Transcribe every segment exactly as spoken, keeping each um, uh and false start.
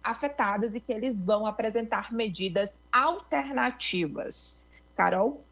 afetadas e que eles vão apresentar medidas alternativas. Carol?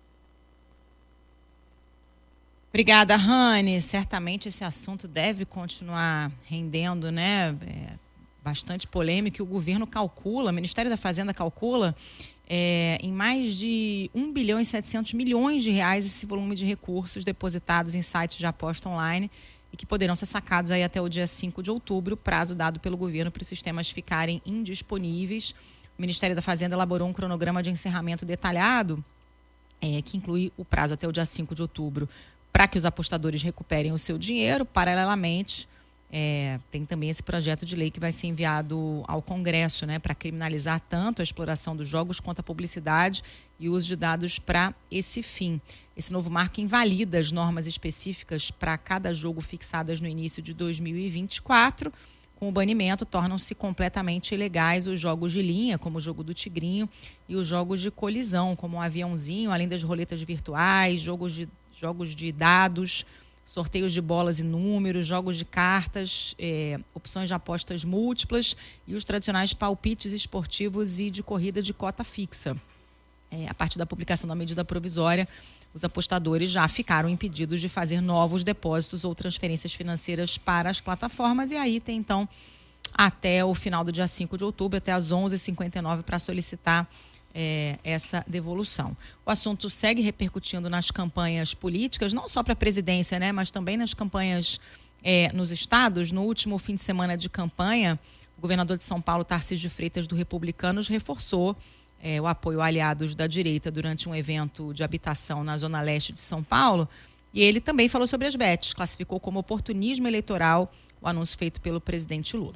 Obrigada, Rani. Certamente esse assunto deve continuar rendendo, né? É bastante polêmico. O governo calcula, o Ministério da Fazenda calcula é, em mais de um bilhão e setecentos milhões de reais esse volume de recursos depositados em sites de aposta online e que poderão ser sacados aí até o dia cinco de outubro, prazo dado pelo governo para os sistemas ficarem indisponíveis. O Ministério da Fazenda elaborou um cronograma de encerramento detalhado, é, que inclui o prazo até o dia cinco de outubro, para que os apostadores recuperem o seu dinheiro. Paralelamente, é, tem também esse projeto de lei que vai ser enviado ao Congresso, né, para criminalizar tanto a exploração dos jogos quanto a publicidade e o uso de dados para esse fim. Esse novo marco invalida as normas específicas para cada jogo fixadas no início de dois mil e vinte e quatro. Com o banimento, tornam-se completamente ilegais os jogos de linha, como o jogo do Tigrinho, e os jogos de colisão, como o aviãozinho, além das roletas virtuais, jogos de, jogos de dados, sorteios de bolas e números, jogos de cartas, é, opções de apostas múltiplas e os tradicionais palpites esportivos e de corrida de cota fixa. É, a partir da publicação da medida provisória, os apostadores já ficaram impedidos de fazer novos depósitos ou transferências financeiras para as plataformas, e aí tem então até o final do dia cinco de outubro, até às onze e cinquenta e nove, para solicitar é, essa devolução. O assunto segue repercutindo nas campanhas políticas, não só para a presidência, né, mas também nas campanhas é, nos estados. No último fim de semana de campanha, o governador de São Paulo, Tarcísio de Freitas, do Republicanos, reforçou É, o apoio a aliados da direita durante um evento de habitação na zona leste de São Paulo. E ele também falou sobre as bets, classificou como oportunismo eleitoral o anúncio feito pelo presidente Lula.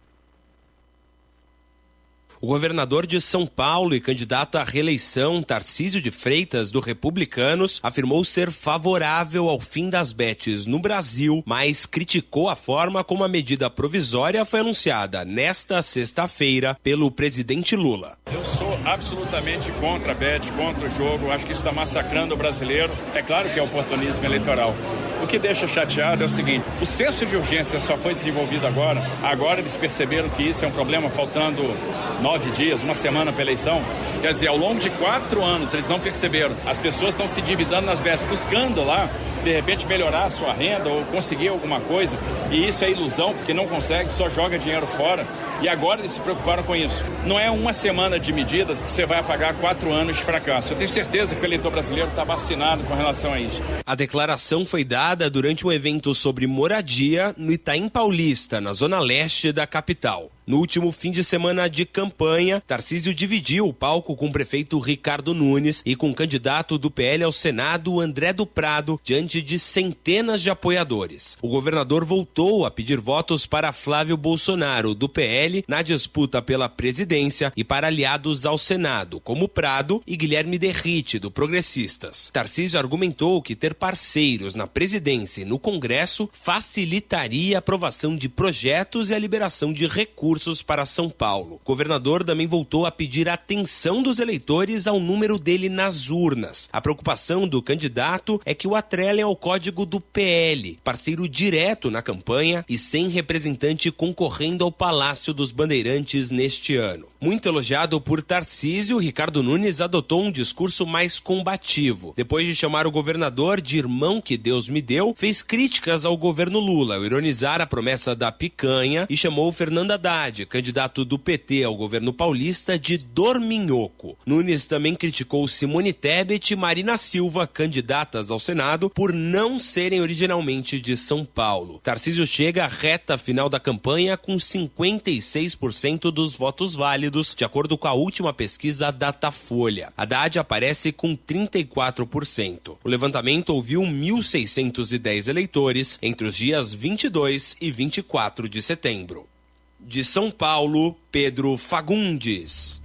O governador de São Paulo e candidato à reeleição, Tarcísio de Freitas, do Republicanos, afirmou ser favorável ao fim das bets no Brasil, mas criticou a forma como a medida provisória foi anunciada nesta sexta-feira pelo presidente Lula. Eu sou absolutamente contra a bet, contra o jogo. Acho que isso está massacrando o brasileiro. É claro que é oportunismo eleitoral. O que deixa chateado é o seguinte: o senso de urgência só foi desenvolvido agora. Agora eles perceberam que isso é um problema, faltando nove dias, uma semana para a eleição. Quer dizer, ao longo de quatro anos eles não perceberam. As pessoas estão se endividando nas bets, buscando lá, de repente, melhorar a sua renda ou conseguir alguma coisa. E isso é ilusão, porque não consegue, só joga dinheiro fora. E agora eles se preocuparam com isso. Não é uma semana de medidas que você vai apagar quatro anos de fracasso. Eu tenho certeza que o eleitor brasileiro está vacinado com relação a isso. A declaração foi dada durante um evento sobre moradia no Itaim Paulista, na zona leste da capital. No último fim de semana de campanha, Tarcísio dividiu o palco com o prefeito Ricardo Nunes e com o candidato do P L ao Senado, André do Prado, diante de centenas de apoiadores. O governador voltou a pedir votos para Flávio Bolsonaro, do P L, na disputa pela presidência, e para aliados ao Senado, como Prado e Guilherme Derrite, do Progressistas. Tarcísio argumentou que ter parceiros na presidência e no Congresso facilitaria a aprovação de projetos e a liberação de recursos para São Paulo. O governador também voltou a pedir a atenção dos eleitores ao número dele nas urnas. A preocupação do candidato é que o atrelem ao código do P L, parceiro direto na campanha e sem representante concorrendo ao Palácio dos Bandeirantes neste ano. Muito elogiado por Tarcísio, Ricardo Nunes adotou um discurso mais combativo. Depois de chamar o governador de irmão que Deus me deu, fez críticas ao governo Lula, ao ironizar a promessa da picanha, e chamou Fernando Haddad, candidato do P T ao governo paulista, de dorminhoco. Nunes também criticou Simone Tebet e Marina Silva, candidatas ao Senado, por não serem originalmente de São Paulo. Tarcísio chega à reta final da campanha com cinquenta e seis por cento dos votos válidos, de acordo com a última pesquisa Datafolha. Haddad aparece com trinta e quatro por cento. O levantamento ouviu mil seiscentos e dez eleitores entre os dias vinte e dois e vinte e quatro de setembro. De São Paulo, Pedro Fagundes.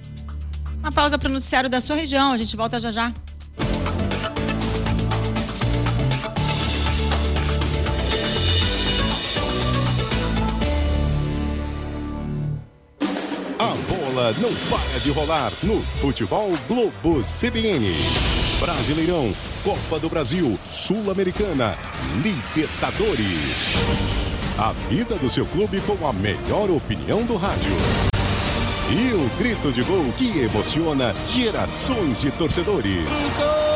Uma pausa para o noticiário da sua região. A gente volta já já. A bola não para de rolar no Futebol Globo C B N. Brasileirão, Copa do Brasil, Sul-Americana, Libertadores. A vida do seu clube com a melhor opinião do rádio. E o grito de gol que emociona gerações de torcedores. Gol!